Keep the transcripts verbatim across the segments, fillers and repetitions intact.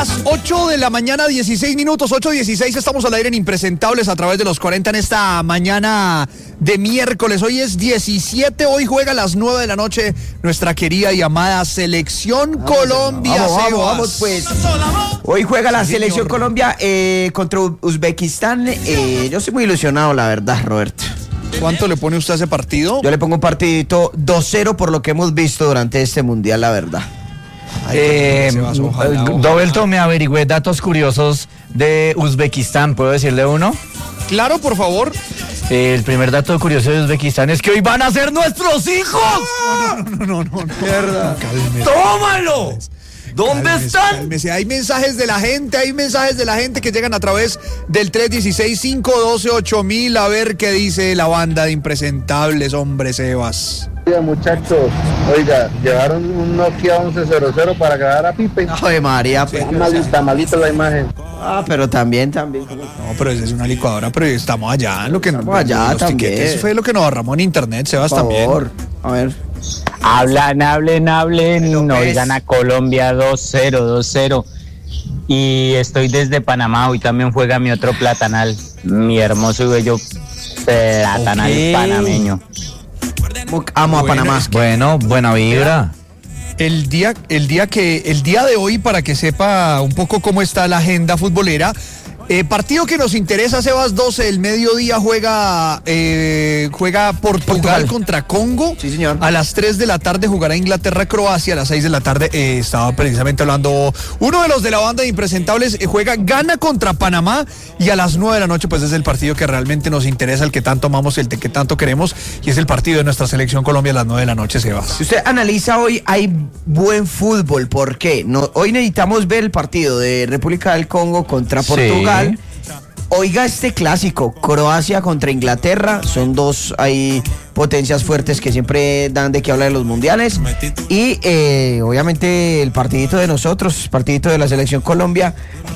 las ocho de la mañana, dieciséis minutos, ocho dieciséis, estamos al aire en Impresentables a través de los cuarenta en esta mañana de miércoles. Hoy es diecisiete, hoy juega a las nueve de la noche nuestra querida y amada Selección vamos, Colombia. Vamos, vamos, vamos, pues. Hoy juega la sí, Selección señor. Colombia eh, contra Uzbekistán. Eh, yo estoy muy ilusionado, la verdad, Roberto. ¿Cuánto le pone usted a ese partido? Yo le pongo un partidito dos cero por lo que hemos visto durante este mundial, la verdad. Ay, eh, ojalá, ojalá. Dobelto, me averigüé datos curiosos de Uzbekistán, ¿puedo decirle uno? Claro, por favor. Eh, el primer dato curioso de Uzbekistán es que hoy van a ser nuestros hijos. No, no, no, no, no, no. Mierda. Cálmese. ¡Tómalo! ¿Dónde cálmese, están? Cálmese. Hay mensajes de la gente, hay mensajes de la gente que llegan a través del tres uno seis, cinco uno dos, ocho mil. A ver qué dice la banda de Impresentables, hombre Sebas. Muchachos, oiga, llevaron un Nokia once cero cero para grabar a Pipe. Ay, María, pues. Está malita, malita la imagen. Ah, pero también, también. No, pero esa es una licuadora, pero estamos allá. Lo que estamos nos, allá los también. Eso fue lo que nos agarramos en internet, Sebas, por favor. también. A ver. Hablan, hablen, hablen. Hoy gana Colombia dos cero, dos cero. Y estoy desde Panamá. Hoy también juega mi otro platanal. Mi hermoso y bello platanal okay. panameño. Amo a Panamá. Es que, bueno, buena vibra. El día, el día que, el día de hoy, para que sepa un poco cómo está la agenda futbolera, eh, partido que nos interesa, Sebas, doce del mediodía juega, eh, juega Portugal, Portugal contra Congo. Sí, señor. A las tres de la tarde jugará Inglaterra-Croacia. A las seis de la tarde, eh, estaba precisamente hablando uno de los de la banda de Impresentables, eh, juega Ghana contra Panamá. Y a las nueve de la noche, pues es el partido que realmente nos interesa, el que tanto amamos, el que tanto queremos. Y es el partido de nuestra Selección Colombia a las nueve de la noche, Sebas. Si usted analiza hoy, hay buen fútbol. ¿Por qué? No, hoy necesitamos ver el partido de República del Congo contra Portugal. Sí. Oiga este clásico, Croacia contra Inglaterra, son dos ahí potencias fuertes que siempre dan de qué hablar en los mundiales. Y eh, obviamente el partidito de nosotros, partidito de la Selección Colombia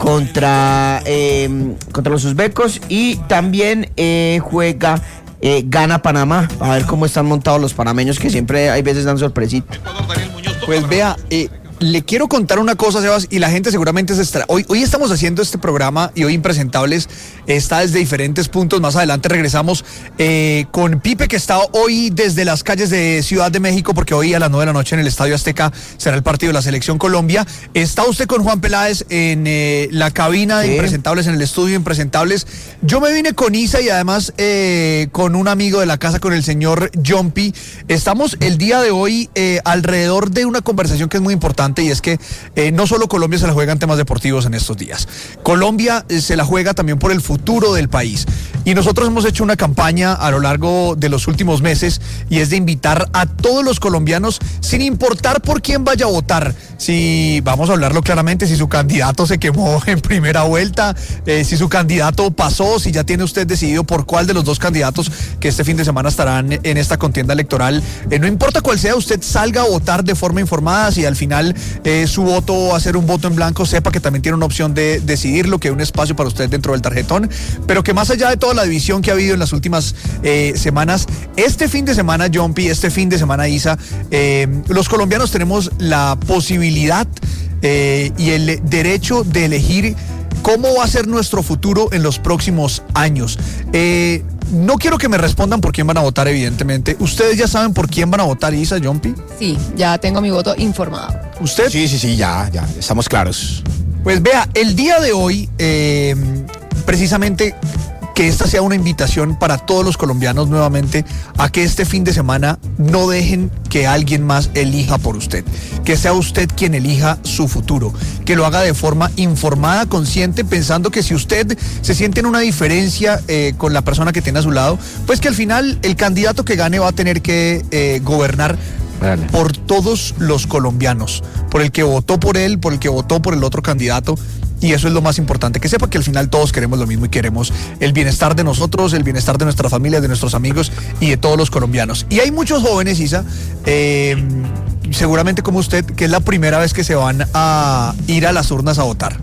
contra, eh, contra los uzbecos. Y también eh, juega eh, gana Panamá, a ver cómo están montados los panameños, que siempre hay veces dan sorpresitas. Pues vea, eh, le quiero contar una cosa, Sebas, y la gente seguramente se estará... Hoy, hoy estamos haciendo este programa y hoy Impresentables está desde diferentes puntos. Más adelante regresamos eh, con Pipe, que está hoy desde las calles de Ciudad de México, porque hoy a las nueve de la noche en el Estadio Azteca será el partido de la Selección Colombia. Está usted con Juan Peláez en eh, la cabina de sí. Impresentables, en el estudio de Impresentables. Yo me vine con Isa y además eh, con un amigo de la casa, con el señor Jumpy. Estamos el día de hoy eh, alrededor de una conversación que es muy importante, y es que eh, no solo Colombia se la juega en temas deportivos en estos días. Colombia eh, se la juega también por el futuro del país. Y nosotros hemos hecho una campaña a lo largo de los últimos meses, y es de invitar a todos los colombianos, sin importar por quién vaya a votar, si, vamos a hablarlo claramente, si su candidato se quemó en primera vuelta, eh, si su candidato pasó, si ya tiene usted decidido por cuál de los dos candidatos que este fin de semana estarán en esta contienda electoral. Eh, no importa cuál sea, usted salga a votar de forma informada. Si al final Eh, su voto va a ser un voto en blanco, sepa que también tiene una opción de decidirlo, que hay un espacio para usted dentro del tarjetón, pero que más allá de toda la división que ha habido en las últimas eh, semanas, este fin de semana, Jumpy, este fin de semana, Isa, eh, los colombianos tenemos la posibilidad eh, y el derecho de elegir cómo va a ser nuestro futuro en los próximos años. Eh, no quiero que me respondan por quién van a votar, evidentemente. ¿Ustedes ya saben por quién van a votar, Isa, Jumpy? Sí, ya tengo mi voto informado. ¿Usted? Sí, sí, sí, ya, ya, estamos claros. Pues vea, el día de hoy, eh, precisamente, que esta sea una invitación para todos los colombianos nuevamente a que este fin de semana no dejen que alguien más elija por usted, que sea usted quien elija su futuro, que lo haga de forma informada, consciente, pensando que si usted se siente en una diferencia eh, con la persona que tiene a su lado, pues que al final el candidato que gane va a tener que eh, gobernar Vale. por todos los colombianos, por el que votó por él, por el que votó por el otro candidato. Y eso es lo más importante, que sepa que al final todos queremos lo mismo y queremos el bienestar de nosotros, el bienestar de nuestra familia, de nuestros amigos y de todos los colombianos. Y hay muchos jóvenes, Isa, eh, seguramente como usted, que es la primera vez que se van a ir a las urnas a votar.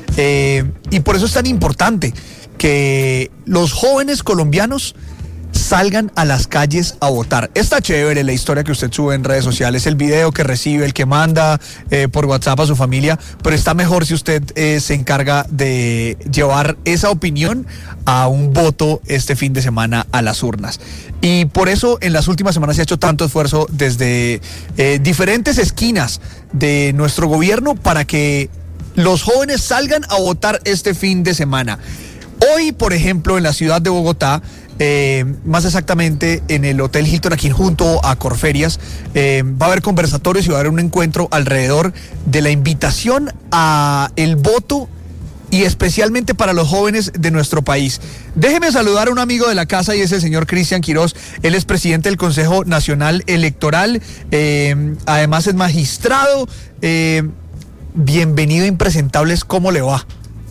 Eh, y por eso es tan importante que los jóvenes colombianos salgan a las calles a votar. Está chévere la historia que usted sube en redes sociales, el video que recibe, el que manda eh, por WhatsApp a su familia, pero está mejor si usted eh, se encarga de llevar esa opinión a un voto este fin de semana a las urnas. Y por eso en las últimas semanas se ha hecho tanto esfuerzo desde eh, diferentes esquinas de nuestro gobierno para que los jóvenes salgan a votar este fin de semana. Hoy, por ejemplo, en la ciudad de Bogotá, eh, más exactamente en el Hotel Hilton, aquí junto a Corferias, eh, va a haber conversatorios y va a haber un encuentro alrededor de la invitación a el voto y especialmente para los jóvenes de nuestro país. Déjeme saludar a un amigo de la casa y es el señor Cristian Quiroz. Él es presidente del Consejo Nacional Electoral, eh, además es magistrado. Eh, bienvenido a Impresentables, ¿cómo le va?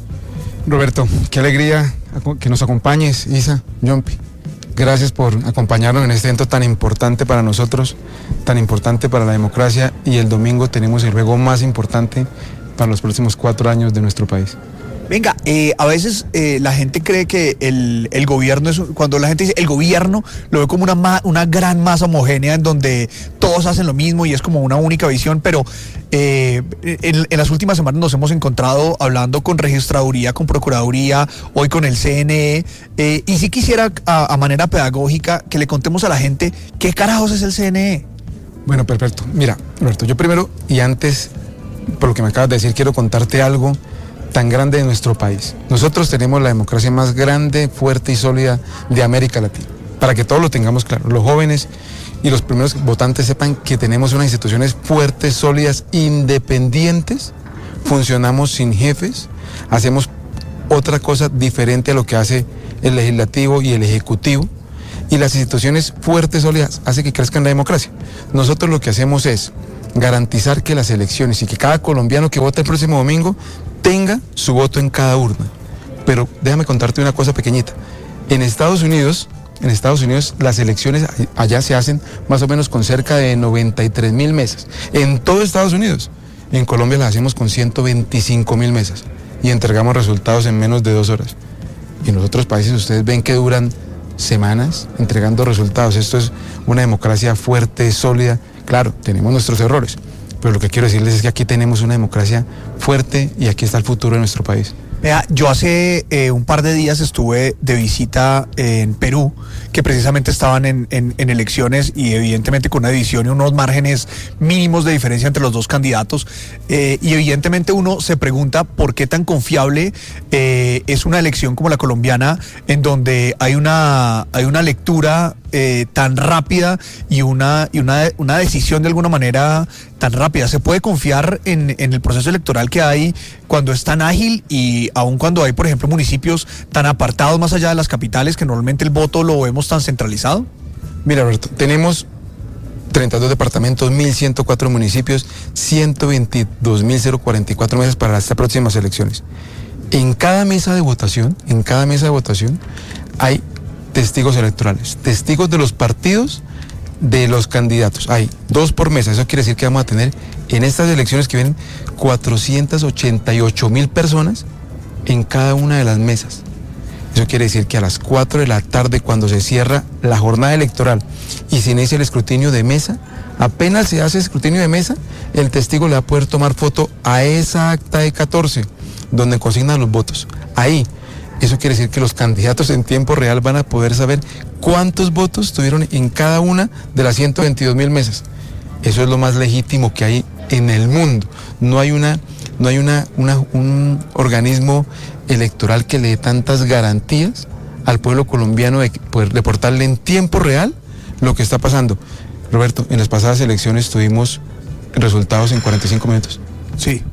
Roberto, qué alegría que nos acompañes, Isa, Yompi. Gracias por acompañarnos en este evento tan importante para nosotros, tan importante para la democracia, y el domingo tenemos el juego más importante para los próximos cuatro años de nuestro país. Venga, eh, a veces eh, la gente cree que el, el gobierno es, cuando la gente dice el gobierno, lo ve como una, ma, una gran masa homogénea en donde todos hacen lo mismo y es como una única visión, pero eh, en, en las últimas semanas nos hemos encontrado hablando con registraduría, con procuraduría, hoy con el C N E, eh, y sí quisiera a, a manera pedagógica que le contemos a la gente qué carajos es el C N E. Bueno, perfecto. Mira, Roberto, yo primero y antes, por lo que me acabas de decir, quiero contarte algo tan grande de nuestro país. Nosotros tenemos la democracia más grande, fuerte y sólida de América Latina. Para que todos lo tengamos claro, los jóvenes y los primeros votantes sepan que tenemos unas instituciones fuertes, sólidas, independientes, funcionamos sin jefes, hacemos otra cosa diferente a lo que hace el legislativo y el ejecutivo, y las instituciones fuertes, sólidas, hacen que crezca la democracia. Nosotros lo que hacemos es garantizar que las elecciones y que cada colombiano que vote el próximo domingo tenga su voto en cada urna. Pero déjame contarte una cosa pequeñita. En Estados Unidos, en Estados Unidos las elecciones allá se hacen más o menos con cerca de noventa y tres mil mesas. En todo Estados Unidos. En Colombia las hacemos con ciento veinticinco mil mesas y entregamos resultados en menos de dos horas. Y en los otros países ustedes ven que duran semanas entregando resultados. Esto es una democracia fuerte, sólida. Claro, tenemos nuestros errores, pero lo que quiero decirles es que aquí tenemos una democracia fuerte y aquí está el futuro de nuestro país. Vea, yo hace eh, un par de días estuve de visita en Perú, que precisamente estaban en, en, en elecciones y evidentemente con una división y unos márgenes mínimos de diferencia entre los dos candidatos, eh, y evidentemente uno se pregunta por qué tan confiable eh, es una elección como la colombiana, en donde hay una, hay una lectura eh, tan rápida y una, y una, una decisión de alguna manera tan rápida. ¿Se puede confiar en, en el proceso electoral que hay cuando es tan ágil y aun cuando hay, por ejemplo, municipios tan apartados más allá de las capitales que normalmente el voto lo vemos tan centralizado? Mira, Roberto, tenemos treinta y dos departamentos, mil ciento cuatro municipios, ciento veintidós mil cuarenta y cuatro mesas para las próximas elecciones. En cada mesa de votación, en cada mesa de votación hay testigos electorales, testigos de los partidos, de los candidatos. Hay dos por mesa. Eso quiere decir que vamos a tener en estas elecciones que vienen cuatrocientas ochenta y ocho mil personas en cada una de las mesas. Eso quiere decir que a las cuatro de la tarde, cuando se cierra la jornada electoral y se inicia el escrutinio de mesa, apenas se hace escrutinio de mesa, el testigo le va a poder tomar foto a esa acta de catorce, donde consignan los votos. Ahí. Eso quiere decir que los candidatos en tiempo real van a poder saber cuántos votos tuvieron en cada una de las ciento veintidós mil mesas. Eso es lo más legítimo que hay en el mundo. No hay una, no hay una, una, un organismo electoral que le dé tantas garantías al pueblo colombiano de poder reportarle en tiempo real lo que está pasando. Roberto, en las pasadas elecciones tuvimos resultados en cuarenta y cinco minutos. Sí.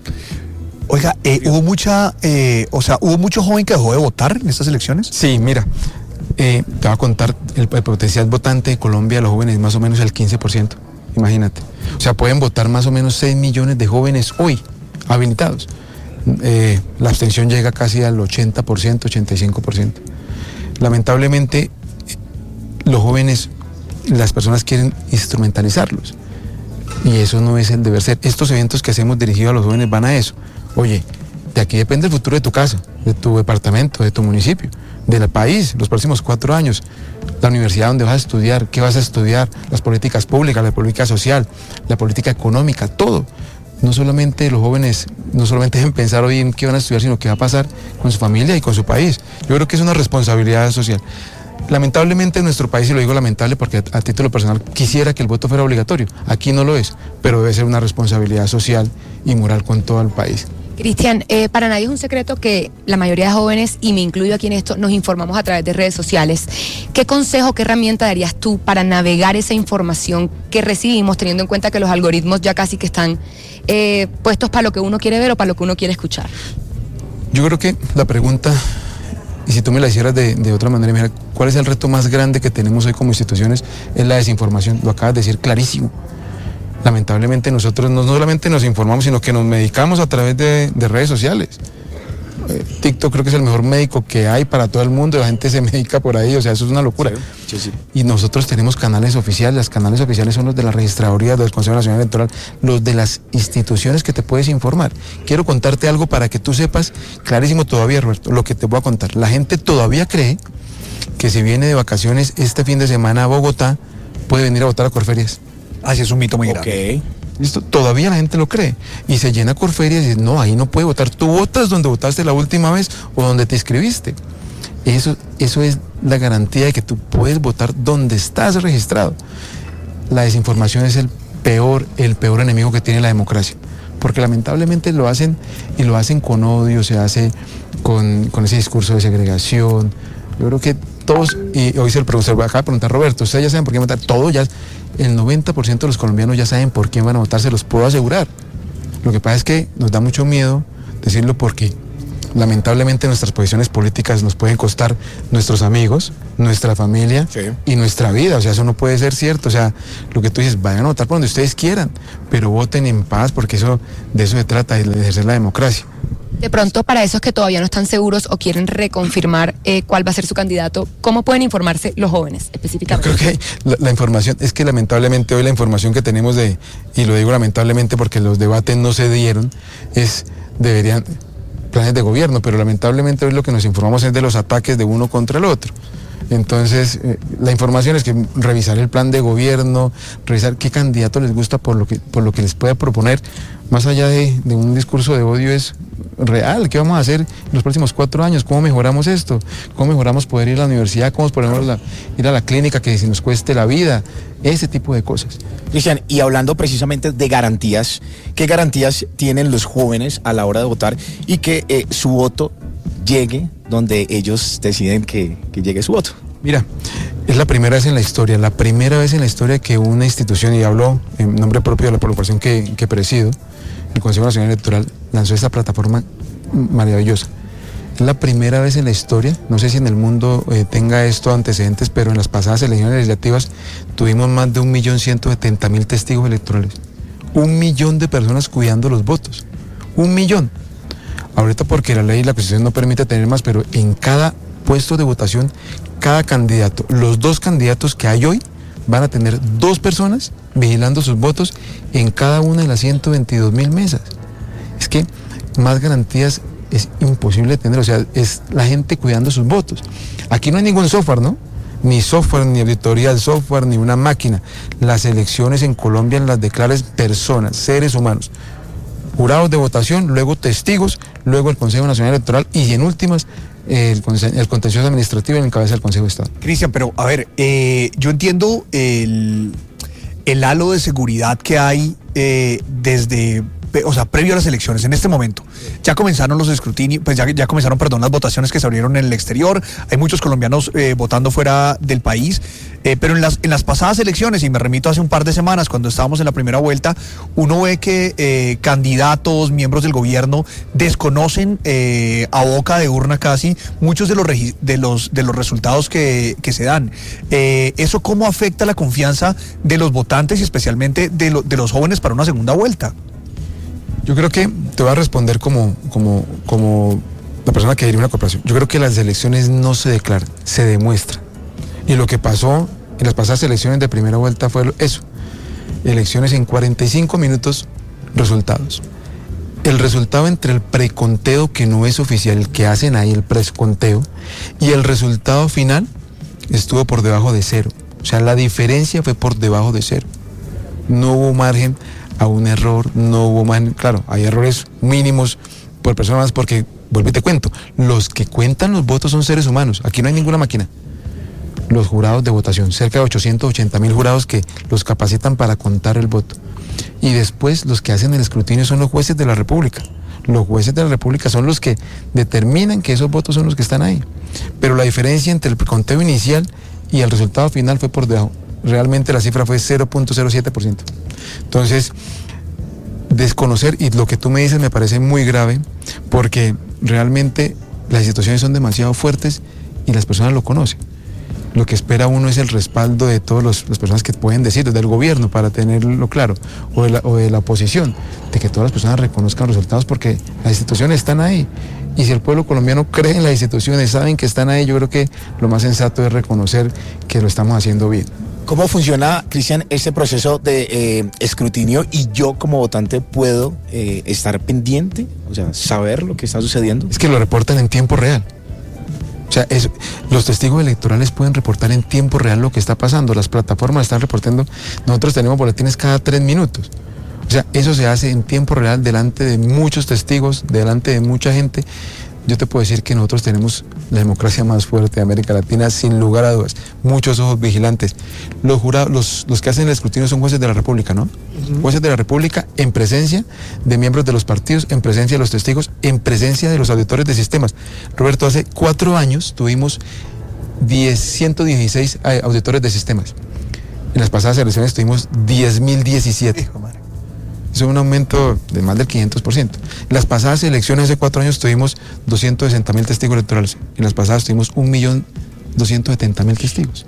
Oiga, eh, hubo mucha, eh, o sea, hubo mucho joven que dejó de votar en estas elecciones. Sí, mira, eh, te voy a contar, el, el potencial votante de Colombia, los jóvenes, más o menos el quince por ciento, imagínate. O sea, pueden votar más o menos seis millones de jóvenes hoy, habilitados. Eh, la abstención llega casi al ochenta por ciento, ochenta y cinco por ciento. Lamentablemente, los jóvenes, las personas quieren instrumentalizarlos. Y eso no es el deber ser. Estos eventos que hacemos dirigidos a los jóvenes van a eso. Oye, de aquí depende el futuro de tu casa, de tu departamento, de tu municipio, del país, los próximos cuatro años. la universidad donde vas a estudiar, qué vas a estudiar, las políticas públicas, la política social, la política económica, todo. No solamente los jóvenes, no solamente deben pensar hoy en qué van a estudiar, sino qué va a pasar con su familia y con su país. Yo creo que es una responsabilidad social. Lamentablemente en nuestro país, y lo digo lamentable porque a, a título personal quisiera que el voto fuera obligatorio, aquí no lo es, pero debe ser una responsabilidad social y moral con todo el país. Cristian, eh, para nadie es un secreto que la mayoría de jóvenes, y me incluyo aquí en esto, nos informamos a través de redes sociales. ¿Qué consejo, qué herramienta darías tú para navegar esa información que recibimos, teniendo en cuenta que los algoritmos ya casi que están eh, puestos para lo que uno quiere ver o para lo que uno quiere escuchar? Yo creo que la pregunta, y si tú me la hicieras de, de otra manera, mira, ¿cuál es el reto más grande que tenemos hoy como instituciones? Es la desinformación, lo acabas de decir clarísimo. Lamentablemente nosotros no solamente nos informamos, sino que nos medicamos a través de, de redes sociales. Eh, TikTok creo que es el mejor médico que hay para todo el mundo, la gente se medica por ahí, o sea, eso es una locura. Sí, sí, sí. Y nosotros tenemos canales oficiales, los canales oficiales son los de la registraduría, los del Consejo Nacional Electoral, los de las instituciones que te puedes informar. Quiero contarte algo para que tú sepas clarísimo todavía, Roberto, lo que te voy a contar. La gente todavía cree que si viene de vacaciones este fin de semana a Bogotá, puede venir a votar a Corferias. Así es un mito muy grande. Okay. ¿Listo? Todavía la gente lo cree. Y se llena Corferias y dice, no, ahí no puede votar. Tú votas donde votaste la última vez o donde te inscribiste. Eso, eso es la garantía de que tú puedes votar donde estás registrado. La desinformación es el peor, el peor enemigo que tiene la democracia. Porque lamentablemente lo hacen y lo hacen con odio, se hace con, con ese discurso de segregación. Yo creo que todos, y hoy se lo pregunté, acaba de preguntar Roberto, ustedes ya saben por qué votar, todo ya, el noventa por ciento de los colombianos ya saben por quién van a votar, se los puedo asegurar. Lo que pasa es que nos da mucho miedo decirlo porque lamentablemente nuestras posiciones políticas nos pueden costar nuestros amigos, nuestra familia sí. y nuestra vida, o sea, eso no puede ser cierto, o sea, lo que tú dices, vayan a votar por donde ustedes quieran, pero voten en paz porque eso, de eso se trata, de ejercer la democracia. De pronto, para esos que todavía no están seguros o quieren reconfirmar eh, cuál va a ser su candidato, ¿cómo pueden informarse los jóvenes específicamente? Yo creo que la, la información, es que lamentablemente hoy la información que tenemos de, y lo digo lamentablemente porque los debates no se dieron, es, deberían, planes de gobierno, pero lamentablemente hoy lo que nos informamos es de los ataques de uno contra el otro. Entonces, eh, la información es que revisar el plan de gobierno, revisar qué candidato les gusta por lo que, por lo que les pueda proponer, más allá de, de un discurso de odio es real, ¿qué vamos a hacer en los próximos cuatro años? ¿Cómo mejoramos esto? ¿Cómo mejoramos poder ir a la universidad? ¿Cómo podemos la, ir a la clínica que si nos cueste la vida? Ese tipo de cosas. Cristian, y hablando precisamente de garantías, ¿qué garantías tienen los jóvenes a la hora de votar y que eh, su voto llegue donde ellos deciden que, que llegue su voto? Mira, es la primera vez en la historia, la primera vez en la historia que una institución, y hablo en nombre propio de la corporación que, que presido, el Consejo Nacional Electoral, lanzó esta plataforma maravillosa. Es la primera vez en la historia, no sé si en el mundo eh, tenga esto antecedentes, pero en las pasadas elecciones legislativas tuvimos más de un millón ciento setenta mil testigos electorales. Un millón de personas cuidando los votos. Un millón. Ahorita porque la ley y la Constitución no permite tener más, pero en cada puesto de votación, cada candidato, los dos candidatos que hay hoy, van a tener dos personas vigilando sus votos en cada una de las ciento veintidós mil mesas. Es que más garantías es imposible tener, o sea, es la gente cuidando sus votos. Aquí no hay ningún software, ¿no? Ni software, ni auditoría del software, ni una máquina. Las elecciones en Colombia las declaran personas, seres humanos. Jurados de votación, luego testigos, luego el Consejo Nacional Electoral y en últimas el, el contencioso administrativo en el cabeza del Consejo de Estado. Cristian, pero a ver, eh, yo entiendo el, el halo de seguridad que hay eh, desde, o sea, previo a las elecciones, en este momento. Ya comenzaron los escrutinios, pues ya, ya comenzaron, perdón, las votaciones que se abrieron en el exterior, hay muchos colombianos eh, votando fuera del país, eh, pero en las, en las pasadas elecciones, y me remito hace un par de semanas, cuando estábamos en la primera vuelta, uno ve que eh, candidatos, miembros del gobierno, desconocen eh, a boca de urna casi muchos de los, de los, de los resultados que, que se dan. Eh, ¿Eso cómo afecta la confianza de los votantes y especialmente de, lo, de los jóvenes para una segunda vuelta? Yo creo que te voy a responder como, como, como la persona que dirige una corporación. Yo creo que las elecciones no se declaran, se demuestran. Y lo que pasó en las pasadas elecciones de primera vuelta fue eso. Elecciones en cuarenta y cinco minutos, resultados. El resultado entre el preconteo, que no es oficial, el que hacen ahí el preconteo, y el resultado final estuvo por debajo de cero. O sea, la diferencia fue por debajo de cero. No hubo margen a un error, no hubo margen, claro, hay errores mínimos por personas porque, vuelvo y te cuento, los que cuentan los votos son seres humanos, aquí no hay ninguna máquina. Los jurados de votación, cerca de ochocientos ochenta mil jurados que los capacitan para contar el voto. Y después los que hacen el escrutinio son los jueces de la República. Los jueces de la República son los que determinan que esos votos son los que están ahí. Pero la diferencia entre el conteo inicial y el resultado final fue por debajo. Realmente la cifra fue cero punto cero siete por ciento. Entonces, desconocer, y lo que tú me dices me parece muy grave, porque realmente las instituciones son demasiado fuertes y las personas lo conocen. Lo que espera uno es el respaldo de todas las personas que pueden decir, desde el gobierno, para tenerlo claro, o de, la, o de la oposición, de que todas las personas reconozcan los resultados, porque las instituciones están ahí. Y si el pueblo colombiano cree en las instituciones, saben que están ahí, yo creo que lo más sensato es reconocer que lo estamos haciendo bien. ¿Cómo funciona, Cristian, este proceso de eh, escrutinio y yo como votante puedo eh, estar pendiente, o sea, saber lo que está sucediendo? Es que lo reportan en tiempo real. O sea, es, los testigos electorales pueden reportar en tiempo real lo que está pasando, las plataformas están reportando, nosotros tenemos boletines cada tres minutos. O sea, eso se hace en tiempo real delante de muchos testigos, delante de mucha gente. Yo te puedo decir que nosotros tenemos la democracia más fuerte de América Latina, sin lugar a dudas. Muchos ojos vigilantes. Los jurados, los, los que hacen el escrutinio son jueces de la República, ¿no? Uh-huh. Jueces de la República en presencia de miembros de los partidos, en presencia de los testigos, en presencia de los auditores de sistemas. Roberto, hace cuatro años tuvimos ciento dieciséis auditores de sistemas. En las pasadas elecciones tuvimos diez mil diecisiete. Hijo, madre. Es un aumento de más del quinientos por ciento. En las pasadas elecciones hace cuatro años tuvimos doscientos sesenta mil testigos electorales. En las pasadas tuvimos un millón doscientos setenta mil testigos.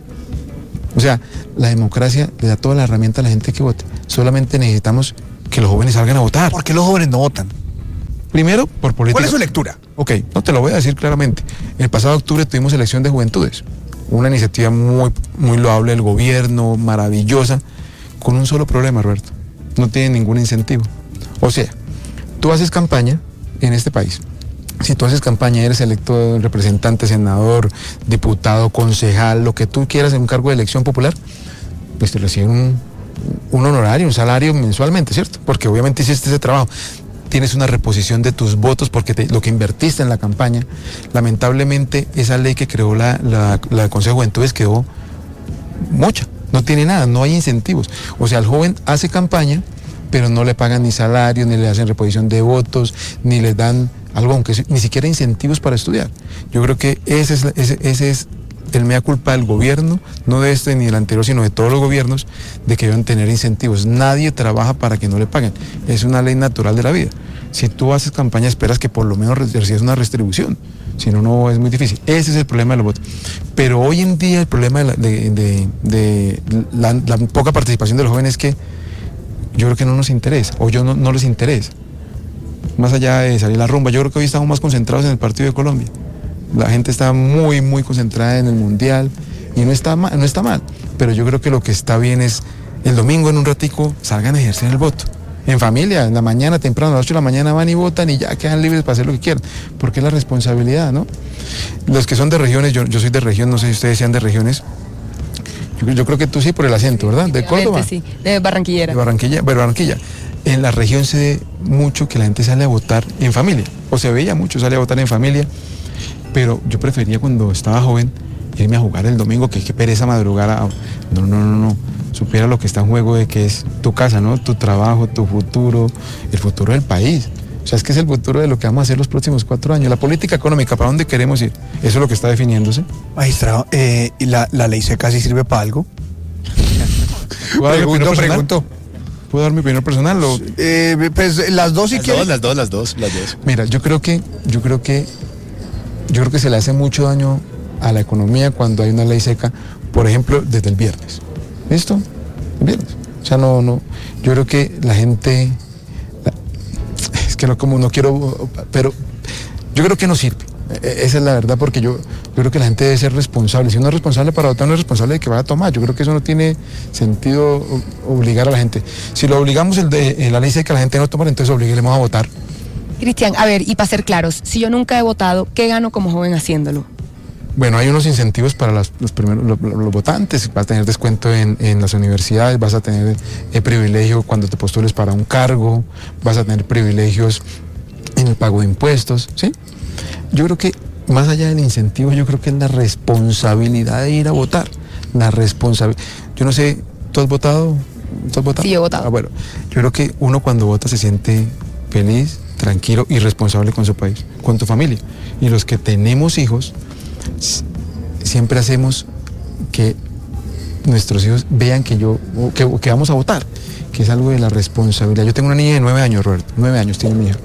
O sea, la democracia le da toda la herramienta a la gente que vote. Solamente necesitamos que los jóvenes salgan a votar. ¿Por qué los jóvenes no votan? Primero, por política. ¿Cuál es su lectura? Ok, no te lo voy a decir claramente. El pasado octubre tuvimos elección de juventudes. Una iniciativa muy, muy loable del gobierno, maravillosa, con un solo problema, Roberto. No tiene ningún incentivo. O sea, tú haces campaña en este país. Si tú haces campaña, eres electo representante, senador, diputado, concejal, lo que tú quieras en un cargo de elección popular, pues te reciben un, un honorario, un salario mensualmente, ¿cierto? Porque obviamente hiciste ese trabajo. Tienes una reposición de tus votos porque te, lo que invertiste en la campaña. Lamentablemente, esa ley que creó la, la, la Consejo de Juventudes quedó mocha. No tiene nada, no hay incentivos. O sea, el joven hace campaña, pero no le pagan ni salario, ni le hacen reposición de votos, ni les dan algo, aunque ni siquiera incentivos para estudiar. Yo creo que ese es, ese, ese es el mea culpa del gobierno, no de este ni del anterior, sino de todos los gobiernos, de que deben tener incentivos. Nadie trabaja para que no le paguen. Es una ley natural de la vida. Si tú haces campaña, esperas que por lo menos recibas una retribución. Si no, no es muy difícil. Ese es el problema de los votos. Pero hoy en día el problema de la, de, de, de la, la poca participación de los jóvenes es que yo creo que no nos interesa, o yo no, no les interesa. Más allá de salir a la rumba, yo creo que hoy estamos más concentrados en el partido de Colombia. La gente está muy, muy concentrada en el Mundial y no está mal, no está mal. Pero yo creo que lo que está bien es el domingo en un ratico salgan a ejercer el voto. En familia, en la mañana, temprano, a las ocho de la mañana van y votan y ya quedan libres para hacer lo que quieran, porque es la responsabilidad, ¿no? Los que son de regiones, yo, yo soy de región, no sé si ustedes sean de regiones, yo, yo creo que tú sí por el acento, ¿verdad? De Córdoba. Sí, de Barranquillera. De Barranquilla, pero Barranquilla. En la región se ve mucho que la gente sale a votar en familia, o se veía mucho sale a votar en familia, pero yo prefería cuando estaba joven irme a jugar el domingo, que qué pereza madrugar a... No, no, no, no. Supiera lo que está en juego de que es tu casa, ¿no? Tu trabajo, tu futuro, el futuro del país. O sea, es que es el futuro de lo que vamos a hacer los próximos cuatro años. La política económica, ¿para dónde queremos ir? Eso es lo que está definiéndose. Magistrado, eh, ¿y la, la ley seca sí sirve para algo? ¿Puedo dar mi opinión personal? ¿Puedo dar mi opinión personal? O... Eh, pues las dos si las quieren. Dos, las dos, las dos, las dos. Mira, yo creo que, yo creo que, yo creo que se le hace mucho daño a la economía cuando hay una ley seca, por ejemplo, desde el viernes. ¿Listo? El viernes. O sea, no, no. Yo creo que la gente, la, es que no, como no quiero, pero yo creo que no sirve. Esa es la verdad, porque yo, yo creo que la gente debe ser responsable. Si uno es responsable para votar, no es responsable de que vaya a tomar. Yo creo que eso no tiene sentido obligar a la gente. Si lo obligamos el de en la ley seca, la gente no toma, entonces obliguemos a votar. Cristian, a ver, y para ser claros, si yo nunca he votado, ¿qué gano como joven haciéndolo? Bueno, hay unos incentivos para las, los, primeros, los, los votantes. Vas a tener descuento en, en las universidades, vas a tener eh, privilegio cuando te postules para un cargo, vas a tener privilegios en el pago de impuestos, ¿sí? Yo creo que más allá del incentivo, yo creo que es la responsabilidad de ir a votar. La responsabilidad. Yo no sé, ¿tú has votado? ¿Tú has votado? Sí, yo he votado. Ah, bueno, yo creo que uno cuando vota se siente feliz, tranquilo y responsable con su país, con tu familia. Y los que tenemos hijos, siempre hacemos que nuestros hijos vean que yo que, que vamos a votar, que es algo de la responsabilidad. Yo tengo una niña de nueve años, Roberto, nueve años tiene mi hija,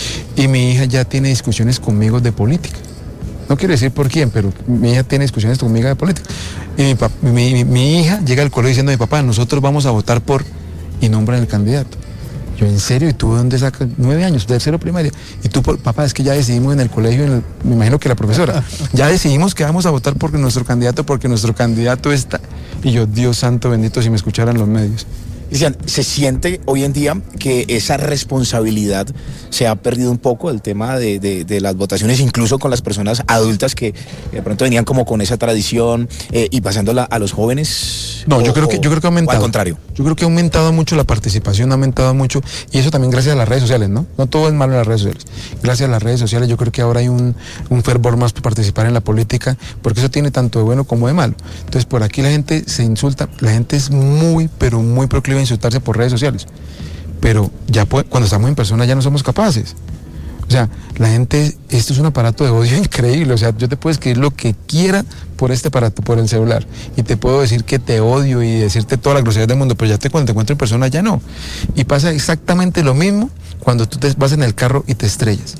y mi hija ya tiene discusiones conmigo de política. No quiero decir por quién, pero mi hija tiene discusiones conmigo de política. Y mi, pap, mi, mi, mi hija llega al colegio diciendo a mi papá, nosotros vamos a votar por, y nombran el candidato. Yo, ¿en serio? ¿Y tú de dónde sacas? Nueve años, tercero primaria. Y tú, por, papá, es que ya decidimos en el colegio, en el, me imagino que la profesora, ya decidimos que vamos a votar por nuestro candidato, porque nuestro candidato está. Y yo, Dios santo bendito, si me escucharan los medios. Cristian, ¿se siente hoy en día que esa responsabilidad se ha perdido un poco, el tema de, de, de las votaciones, incluso con las personas adultas que de pronto venían como con esa tradición eh, y pasándola a los jóvenes? No, o, yo creo que yo creo que ha aumentado. Al contrario. Yo creo que ha aumentado mucho la participación, ha aumentado mucho, y eso también gracias a las redes sociales, ¿no? No todo es malo en las redes sociales. Gracias a las redes sociales yo creo que ahora hay un, un fervor más por participar en la política, porque eso tiene tanto de bueno como de malo. Entonces por aquí la gente se insulta, la gente es muy, pero muy proclive a insultarse por redes sociales. Pero ya puede, cuando estamos en persona ya no somos capaces. O sea, la gente, esto es un aparato de odio increíble. O sea, yo te puedo escribir lo que quiera por este aparato, por el celular, y te puedo decir que te odio y decirte toda la grosería del mundo, pero ya te, cuando te encuentro en persona ya no. Y pasa exactamente lo mismo cuando tú te vas en el carro y te estrellas.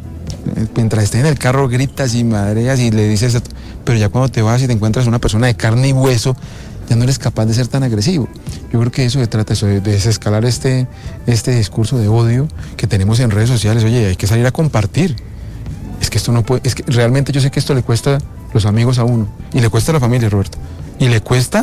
Mientras estés en el carro gritas y madreas y le dices, pero ya cuando te vas y te encuentras una persona de carne y hueso, ya no eres capaz de ser tan agresivo. Yo creo que eso se trata, eso, de desescalar este, este discurso de odio que tenemos en redes sociales. Oye, hay que salir a compartir. Es que esto no puede, es que realmente yo sé que esto le cuesta los amigos a uno, y le cuesta a la familia, Roberto, y le cuesta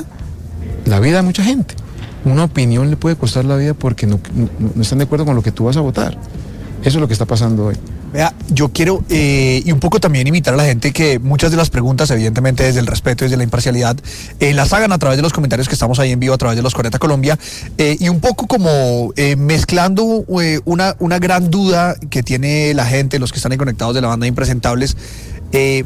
la vida a mucha gente. Una opinión le puede costar la vida porque no, no, no están de acuerdo con lo que tú vas a votar. Eso es lo que está pasando hoy. Vea, yo quiero, eh, y un poco también invitar a la gente que muchas de las preguntas, evidentemente desde el respeto, desde la imparcialidad, eh, las hagan a través de los comentarios que estamos ahí en vivo a través de los cuarenta Colombia, eh, y un poco como eh, mezclando eh, una, una gran duda que tiene la gente, los que están ahí conectados de la banda de Impresentables, eh,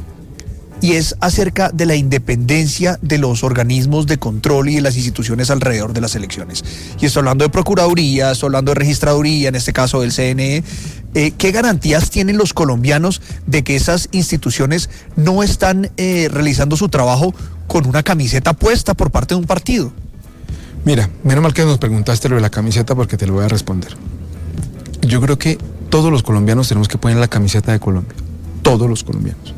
y es acerca de la independencia de los organismos de control y de las instituciones alrededor de las elecciones. Y estoy hablando de Procuraduría, estoy hablando de Registraduría, en este caso del C N E. Eh, ¿Qué garantías tienen los colombianos de que esas instituciones no están eh, realizando su trabajo con una camiseta puesta por parte de un partido? Mira, menos mal que nos preguntaste lo de la camiseta, porque te lo voy a responder. Yo creo que todos los colombianos tenemos que poner la camiseta de Colombia. Todos los colombianos.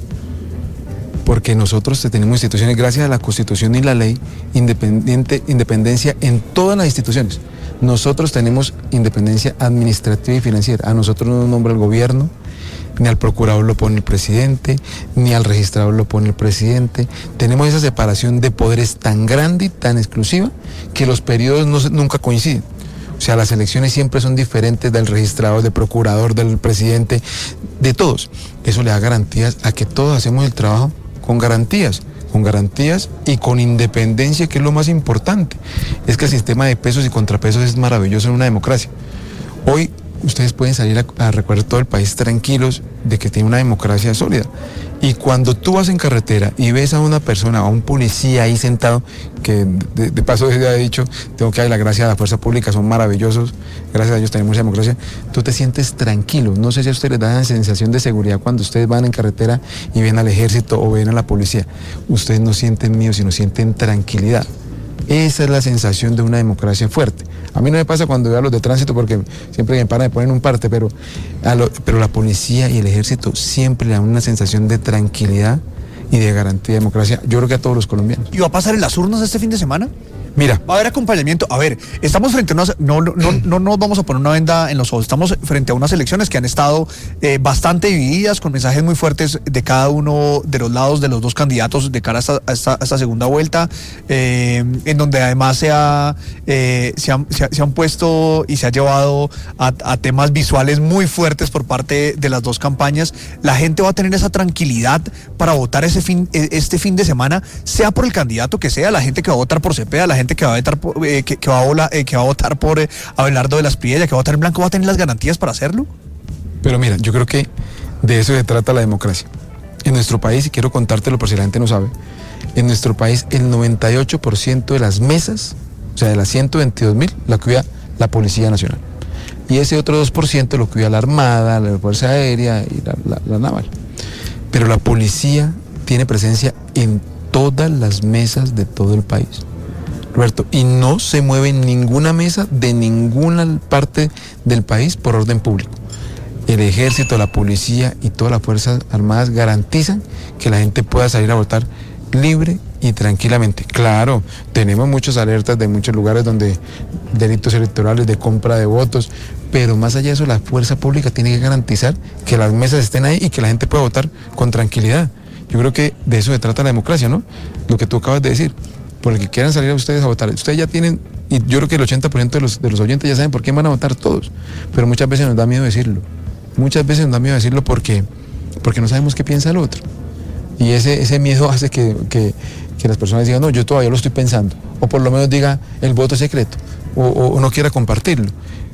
Porque nosotros tenemos instituciones, gracias a la Constitución y la ley, independiente, independencia en todas las instituciones. Nosotros tenemos independencia administrativa y financiera. A nosotros no nos nombra el gobierno, ni al procurador lo pone el presidente, ni al registrador lo pone el presidente. Tenemos esa separación de poderes tan grande y tan exclusiva que los periodos no, nunca coinciden. O sea, las elecciones siempre son diferentes del registrador, del procurador, del presidente, de todos. Eso le da garantías a que todos hacemos el trabajo con garantías, con garantías y con independencia, que es lo más importante. Es que el sistema de pesos y contrapesos es maravilloso en una democracia. Hoy ustedes pueden salir a, a recorrer todo el país tranquilos de que tiene una democracia sólida. Y cuando tú vas en carretera y ves a una persona, a un policía ahí sentado, que de, de paso ya he dicho, tengo que darle la gracia a la fuerza pública, son maravillosos, gracias a ellos tenemos democracia, tú te sientes tranquilo. No sé si a ustedes les da la sensación de seguridad cuando ustedes van en carretera y ven al ejército o ven a la policía. Ustedes no sienten miedo, sino sienten tranquilidad. Esa es la sensación de una democracia fuerte. A mí no me pasa cuando veo a los de tránsito, porque siempre me paran, me ponen un parte, pero, a lo, pero la policía y el ejército siempre le dan una sensación de tranquilidad y de garantía de democracia. Yo creo que a todos los colombianos. ¿Y va a pasar en las urnas este fin de semana? Mira. Va a haber acompañamiento. A ver, estamos frente a unas. No, no, no, no nos vamos a poner una venda en los ojos. Estamos frente a unas elecciones que han estado eh, bastante divididas, con mensajes muy fuertes de cada uno de los lados de los dos candidatos de cara a esta, a esta, a esta segunda vuelta, eh, en donde además se, ha, eh, se, han, se, ha, se han puesto y se ha llevado a, a temas visuales muy fuertes por parte de las dos campañas. La gente va a tener esa tranquilidad para votar ese fin, este fin de semana, sea por el candidato que sea, la gente que va a votar por Cepeda, la gente que va a votar por, eh, que, que, va a vola, eh, que va a votar por eh, Abelardo de las Priella, que va a votar en blanco, va a tener las garantías para hacerlo. Pero mira, yo creo que de eso se trata la democracia. En nuestro país, y quiero contártelo por si la gente no sabe, en nuestro país el noventa y ocho por ciento de las mesas, o sea, de las ciento veintidós mil, la cuida la Policía Nacional. Y ese otro dos por ciento lo cuida la Armada, la Fuerza Aérea y la, la, la Naval. Pero la policía tiene presencia en todas las mesas de todo el país, Roberto, y no se mueve en ninguna mesa de ninguna parte del país por orden público. El ejército, la policía y todas las fuerzas armadas garantizan que la gente pueda salir a votar libre y tranquilamente. Claro, tenemos muchas alertas de muchos lugares donde delitos electorales, de compra de votos, pero más allá de eso, la fuerza pública tiene que garantizar que las mesas estén ahí y que la gente pueda votar con tranquilidad. Yo creo que de eso se trata la democracia, ¿no? Lo que tú acabas de decir, por el que quieran salir a ustedes a votar. Ustedes ya tienen, y yo creo que el ochenta por ciento de los, de los oyentes ya saben por qué van a votar todos, pero muchas veces nos da miedo decirlo. Muchas veces nos da miedo decirlo porque, porque no sabemos qué piensa el otro. Y ese, ese miedo hace que, que, que las personas digan, no, yo todavía lo estoy pensando. O por lo menos diga, el voto es secreto. O, o, o no quiera compartirlo.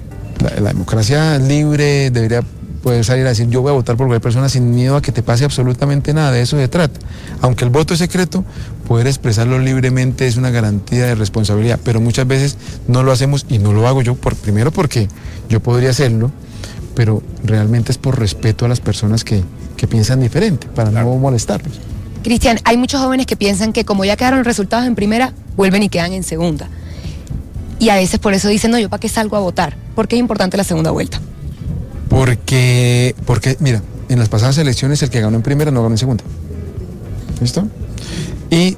La, la democracia libre debería poder salir a decir, yo voy a votar por cualquier persona sin miedo a que te pase absolutamente nada. De eso se trata. Aunque el voto es secreto, poder expresarlo libremente es una garantía de responsabilidad. Pero muchas veces no lo hacemos, y no lo hago yo, por, primero porque yo podría hacerlo, pero realmente es por respeto a las personas que, que piensan diferente, para no molestarlos. Cristian, hay muchos jóvenes que piensan que como ya quedaron los resultados en primera, vuelven y quedan en segunda. Y a veces por eso dicen, no, ¿yo para qué salgo a votar? ¿Por qué es importante la segunda vuelta? Porque, porque, mira, en las pasadas elecciones el que ganó en primera no ganó en segunda. ¿Listo? Y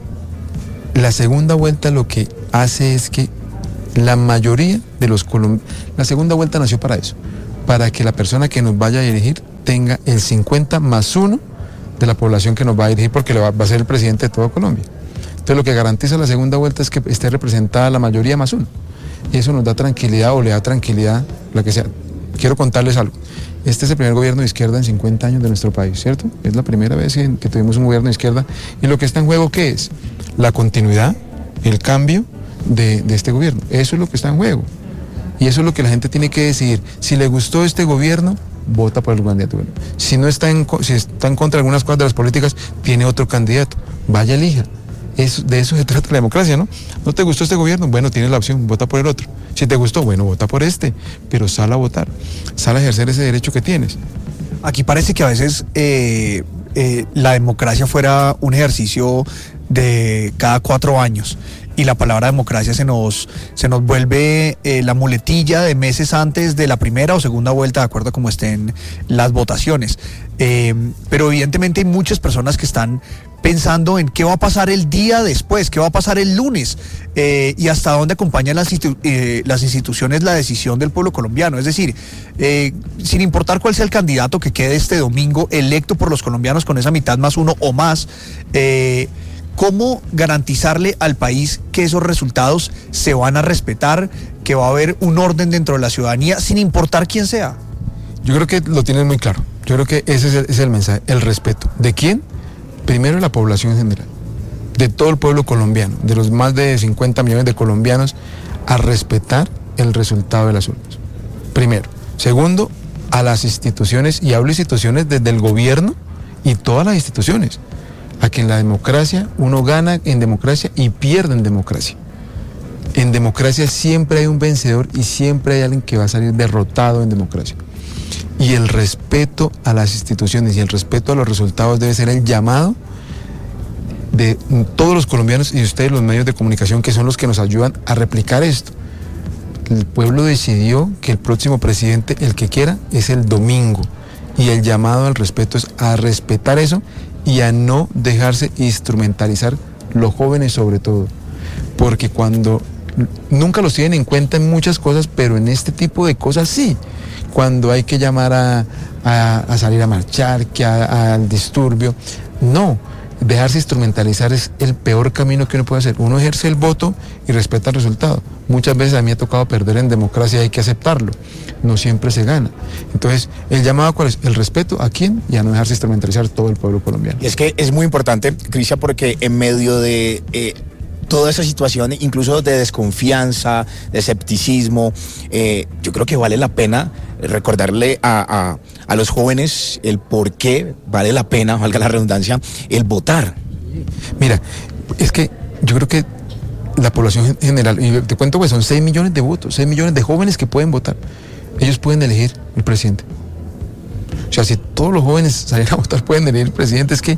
la segunda vuelta lo que hace es que la mayoría de los colombianos, la segunda vuelta nació para eso, para que la persona que nos vaya a dirigir tenga el cincuenta más uno de la población que nos va a dirigir, porque le va, va a ser el presidente de toda Colombia. Entonces lo que garantiza la segunda vuelta es que esté representada la mayoría más uno. Y eso nos da tranquilidad, o le da tranquilidad, la que sea. Quiero contarles algo. Este es el primer gobierno de izquierda en cincuenta años de nuestro país, ¿cierto? Es la primera vez que, que tuvimos un gobierno de izquierda. Y lo que está en juego, ¿qué es? La continuidad, el cambio de, de este gobierno. Eso es lo que está en juego. Y eso es lo que la gente tiene que decidir. Si le gustó este gobierno, vota por el candidato. Si no está en, si está en contra de algunas cosas de las políticas, tiene otro candidato. Vaya, elija. Eso, de eso se trata la democracia, ¿no? ¿No te gustó este gobierno? Bueno, tienes la opción, vota por el otro. Si te gustó, bueno, vota por este, pero sal a votar, sal a ejercer ese derecho que tienes. Aquí parece que a veces eh, eh, la democracia fuera un ejercicio de cada cuatro años. Y la palabra democracia se nos, se nos vuelve eh, la muletilla de meses antes de la primera o segunda vuelta, de acuerdo a cómo estén las votaciones. Eh, pero evidentemente hay muchas personas que están pensando en qué va a pasar el día después, qué va a pasar el lunes, eh, y hasta dónde acompañan las, institu eh, las instituciones la decisión del pueblo colombiano. Es decir, eh, sin importar cuál sea el candidato que quede este domingo electo por los colombianos con esa mitad más uno o más, eh, ¿cómo garantizarle al país que esos resultados se van a respetar, que va a haber un orden dentro de la ciudadanía, sin importar quién sea? Yo creo que lo tienes muy claro. Yo creo que ese es el, ese es el mensaje, el respeto. ¿De quién? Primero, la población en general, de todo el pueblo colombiano, de los más de cincuenta millones de colombianos, a respetar el resultado de las urnas. Primero. Segundo, a las instituciones, y hablo de instituciones desde el gobierno y todas las instituciones, a que en la democracia uno gana en democracia y pierde en democracia. En democracia siempre hay un vencedor y siempre hay alguien que va a salir derrotado en democracia. Y el respeto a las instituciones y el respeto a los resultados debe ser el llamado de todos los colombianos y de ustedes, los medios de comunicación, que son los que nos ayudan a replicar esto. El pueblo decidió que el próximo presidente, el que quiera, es el domingo. Y el llamado al respeto es a respetar eso y a no dejarse instrumentalizar, los jóvenes sobre todo, porque cuando nunca los tienen en cuenta en muchas cosas, pero en este tipo de cosas sí, cuando hay que llamar a, a, a salir a marchar, que a, al disturbio, no. Dejarse instrumentalizar es el peor camino que uno puede hacer. Uno ejerce el voto y respeta el resultado. Muchas veces a mí me ha tocado perder en democracia y hay que aceptarlo. No siempre se gana. Entonces, el llamado, ¿cuál es? El respeto a quién y a no dejarse instrumentalizar todo el pueblo colombiano. Y es que es muy importante, Cristian, porque en medio de eh, toda esa situación, incluso de desconfianza, de escepticismo, eh, yo creo que vale la pena recordarle a, a, a los jóvenes el por qué vale la pena, valga la redundancia, el votar. Mira, es que yo creo que la población general, y te cuento, pues son seis millones de votos, seis millones de jóvenes que pueden votar. Ellos pueden elegir el presidente. O sea, si todos los jóvenes salieran a votar, pueden elegir el presidente. Es que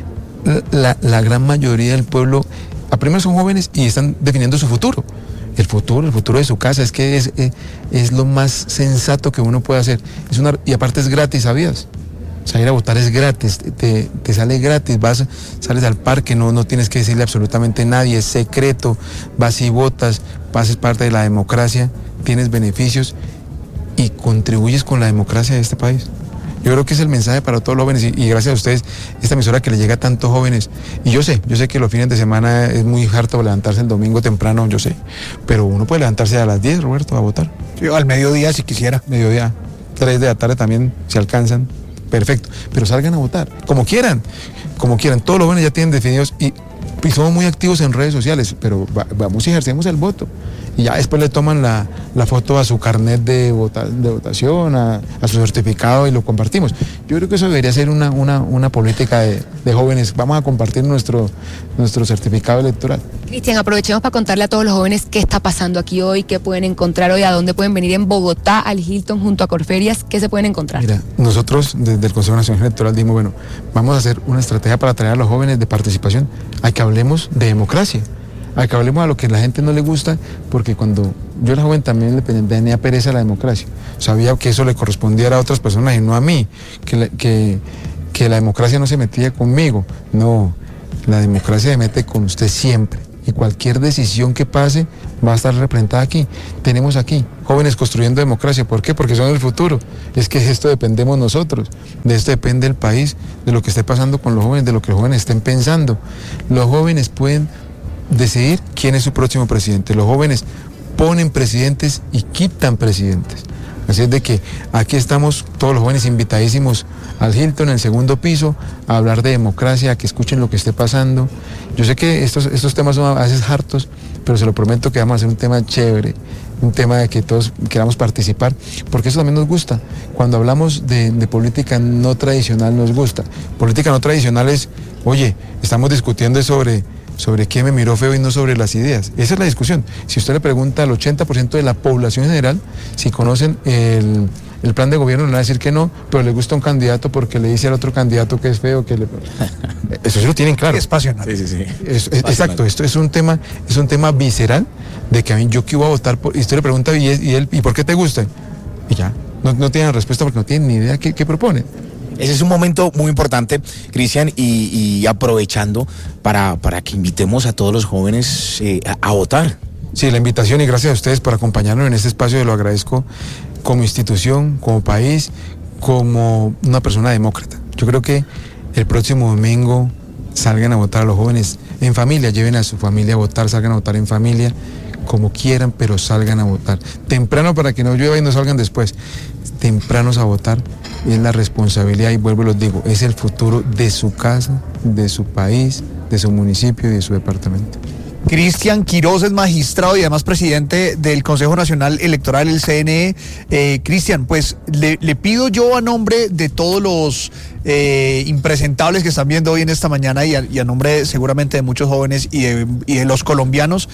la, la gran mayoría del pueblo, a primero son jóvenes y están definiendo su futuro. El futuro, el futuro de su casa, es que es, es, es lo más sensato que uno puede hacer. Es una, y aparte es gratis, ¿sabías? Salir a votar es gratis, te, te sale gratis, vas, sales al parque, no, no tienes que decirle absolutamente a nadie, es secreto, vas y votas, haces parte de la democracia, tienes beneficios y contribuyes con la democracia de este país. Yo creo que es el mensaje para todos los jóvenes y, y gracias a ustedes, esta emisora que le llega a tantos jóvenes. Y yo sé, yo sé que los fines de semana es muy harto levantarse el domingo temprano, yo sé. Pero uno puede levantarse a las diez, Roberto, a votar. Sí, al mediodía si quisiera. Mediodía, tres de la tarde también, si alcanzan. Perfecto. Pero salgan a votar, como quieran, como quieran. Todos los jóvenes ya tienen definidos y, y somos muy activos en redes sociales, pero va, vamos y ejercemos el voto. Y ya después le toman la, la foto a su carnet de, vota, de votación, a, a su certificado y lo compartimos. Yo creo que eso debería ser una, una, una política de, de jóvenes. Vamos a compartir nuestro, nuestro certificado electoral. Cristian, aprovechemos para contarle a todos los jóvenes qué está pasando aquí hoy, qué pueden encontrar hoy, a dónde pueden venir en Bogotá, al Hilton, junto a Corferias, qué se pueden encontrar. Mira, nosotros desde el Consejo Nacional Electoral dijimos, bueno, vamos a hacer una estrategia para atraer a los jóvenes de participación, a que hablemos de democracia. A que hablemos a lo que a la gente no le gusta, porque cuando yo era joven también le tenía pereza a la democracia. Sabía que eso le correspondía a otras personas y no a mí, que la, que, que la democracia no se metía conmigo. No, la democracia se mete con usted siempre. Y cualquier decisión que pase va a estar representada aquí. Tenemos aquí jóvenes construyendo democracia. ¿Por qué? Porque son el futuro. Es que de esto dependemos nosotros. De esto depende el país, de lo que esté pasando con los jóvenes, de lo que los jóvenes estén pensando. Los jóvenes pueden decidir quién es su próximo presidente. Los jóvenes ponen presidentes y quitan presidentes. Así es de que aquí estamos todos los jóvenes invitadísimos al Hilton, en el segundo piso, a hablar de democracia, a que escuchen lo que esté pasando. Yo sé que estos, estos temas son a veces hartos, pero se lo prometo que vamos a hacer un tema chévere, un tema de que todos queramos participar, porque eso también nos gusta. Cuando hablamos de, de política no tradicional nos gusta. Política no tradicional es, oye, estamos discutiendo sobre... sobre quién me miró feo y no sobre las ideas. Esa es la discusión. Si usted le pregunta al ochenta por ciento de la población general si conocen el, el plan de gobierno, le va a decir que no, pero le gusta un candidato porque le dice al otro candidato que es feo, que le... Eso sí lo tienen claro. Es pasional. Sí, sí, sí. Es, es, exacto, esto es un tema, es un tema visceral de que a mí yo que iba a votar por, y usted le pregunta y, y él, ¿y por qué te gusta? Y ya, no, no tienen respuesta porque no tienen ni idea qué, qué propone. Ese es un momento muy importante, Cristian, y, y aprovechando para, para que invitemos a todos los jóvenes eh, a, a votar. Sí, la invitación y gracias a ustedes por acompañarnos en este espacio, yo lo agradezco como institución, como país, como una persona demócrata. Yo creo que el próximo domingo salgan a votar a los jóvenes en familia, lleven a su familia a votar, salgan a votar en familia, como quieran, pero salgan a votar. Temprano para que no llueva y no salgan después. Tempranos a votar es la responsabilidad, y vuelvo y los digo, es el futuro de su casa, de su país, de su municipio y de su departamento. Cristian Quiroz es magistrado y además presidente del Consejo Nacional Electoral, el C N E. Eh, Cristian, pues le, le pido yo a nombre de todos los eh, impresentables que están viendo hoy en esta mañana y a, y a nombre seguramente de muchos jóvenes y de, y de los colombianos,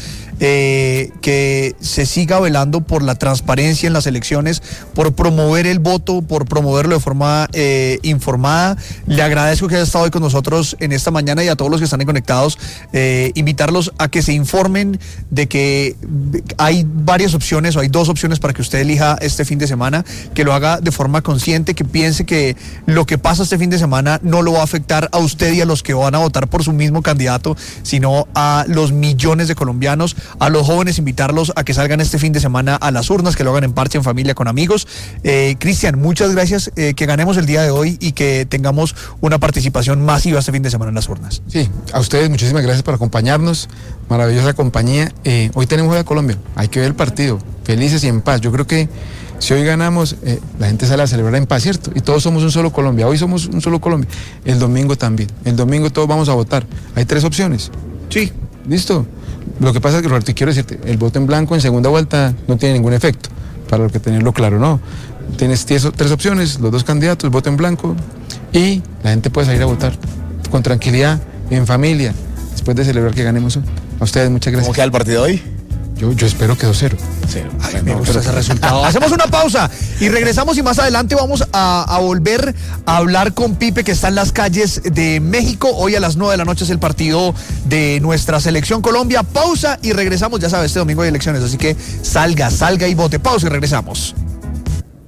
eh, que se siga velando por la transparencia en las elecciones, por promover el voto, por promoverlo de forma eh, informada. Le agradezco que haya estado hoy con nosotros en esta mañana y a todos los que están ahí conectados, eh, invitarlos a que se informen de que hay varias opciones o hay dos opciones para que usted elija este fin de semana, que lo haga de forma consciente, que piense que lo que pasa este fin de semana no lo va a afectar a usted y a los que van a votar por su mismo candidato, sino a los millones de colombianos, a los jóvenes, invitarlos a que salgan este fin de semana a las urnas, que lo hagan en parche, en familia, con amigos. Eh, Cristian, muchas gracias, eh, que ganemos el día de hoy y que tengamos una participación masiva este fin de semana en las urnas. Sí, a ustedes muchísimas gracias por acompañarnos, maravillosa compañía. Eh, hoy tenemos a Colombia, hay que ver el partido, felices y en paz. Yo creo que si hoy ganamos, eh, la gente sale a celebrar en paz, ¿cierto? Y todos somos un solo Colombia, hoy somos un solo Colombia. El domingo también, el domingo todos vamos a votar. Hay tres opciones. Sí. ¿Listo? Lo que pasa es que, Roberto, quiero decirte, el voto en blanco en segunda vuelta no tiene ningún efecto, para lo que tenerlo claro, ¿no? Tienes tres opciones, los dos candidatos, voto en blanco, y la gente puede salir a votar con tranquilidad, en familia, después de celebrar que ganemos hoy. A ustedes, muchas gracias. ¿Cómo queda el partido hoy? Yo, yo espero que dos cero. Cero. Ay, me gusta ese resultado. Hacemos una pausa y regresamos, y más adelante vamos a, a volver a hablar con Pipe, que está en las calles de México. Hoy a las nueve de la noche es el partido de nuestra selección Colombia. Pausa y regresamos. Ya sabes, este domingo hay elecciones, así que salga, salga y vote. Pausa y regresamos.